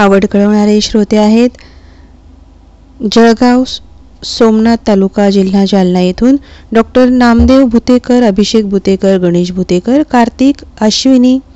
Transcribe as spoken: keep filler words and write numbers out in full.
आवड कळवणारे श्रोते आहेत. जळगाव सोमनाथ तालुका जिल्हा जालना येथून डॉक्टर नामदेव भुतेकर, अभिषेक भुतेकर, गणेश भुतेकर, कार्तिक, अश्विनी,